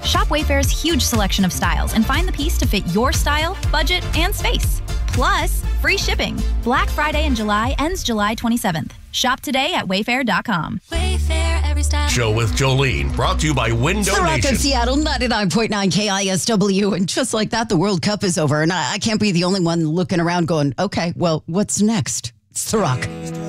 Shop Wayfair's huge selection of styles and find the piece to fit your style, budget, and space. Plus, free shipping. Black Friday in July ends July 27th. Shop today at wayfair.com. Wayfair, every style. Show with Jolene, brought to you by Window The Rock Nation. of Seattle, 99.9 KISW. And just like that, the World Cup is over. And I can't be the only one looking around going, okay, well, what's next? It's The Rock.